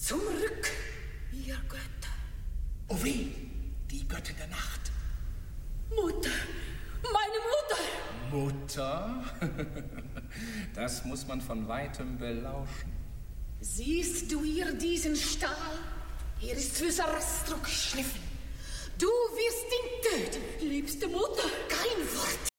Zurück, ihr Götter. Oh weh, die Göttin der Nacht. Mutter, meine Mutter. Mutter? Das muss man von weitem belauschen. Siehst du ihr diesen Stahl? Er ist für Sarastro geschliffen. Du wirst ihn töten, liebste Mutter. Kein Wort.